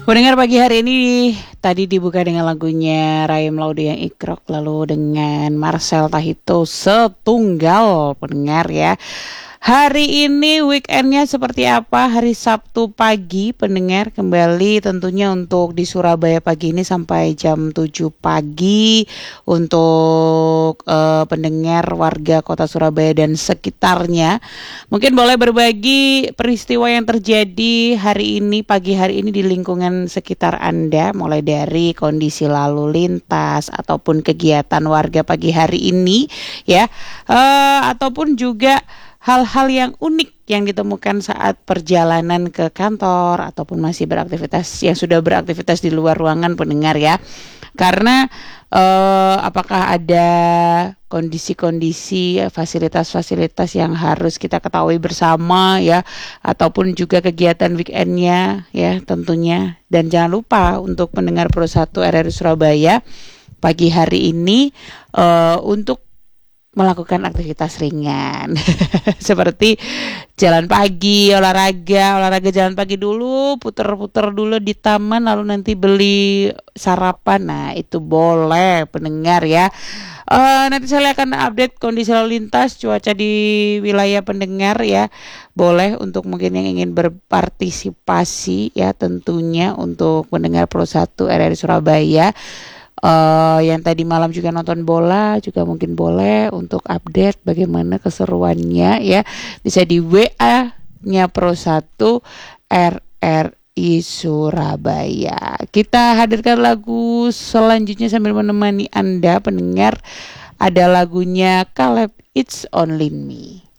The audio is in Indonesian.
Pendengar pagi hari ini tadi dibuka dengan lagunya Raim Laude yang Ikrok, lalu dengan Marcel Tahito Setunggal, pendengar ya. Hari ini weekendnya seperti apa? Hari Sabtu pagi, pendengar, kembali tentunya untuk di Surabaya pagi ini sampai jam 7 pagi untuk pendengar warga kota Surabaya dan sekitarnya. Mungkin boleh berbagi peristiwa yang terjadi hari ini, pagi hari ini di lingkungan sekitar Anda, mulai dari kondisi lalu lintas ataupun kegiatan warga pagi hari ini ya, ataupun juga hal-hal yang unik yang ditemukan saat perjalanan ke kantor ataupun masih beraktivitas, yang sudah beraktivitas di luar ruangan, pendengar ya. Karena apakah ada kondisi-kondisi fasilitas-fasilitas yang harus kita ketahui bersama ya, ataupun juga kegiatan weekendnya ya tentunya. Dan jangan lupa untuk pendengar Pro 1 RRI Surabaya pagi hari ini untuk melakukan aktivitas ringan seperti jalan pagi, olahraga jalan pagi dulu, puter-puter dulu di taman, lalu nanti beli sarapan. Nah, itu boleh pendengar ya. Nanti saya akan update kondisi lalu lintas, cuaca di wilayah pendengar ya. Boleh untuk mungkin yang ingin berpartisipasi ya, tentunya untuk pendengar Pro 1 RRI Surabaya. Yang tadi malam juga nonton bola juga mungkin boleh untuk update bagaimana keseruannya ya, bisa di WA-nya Pro 1 RRI Surabaya. Kita hadirkan lagu selanjutnya sambil menemani Anda pendengar, ada lagunya Caleb It's Only Me.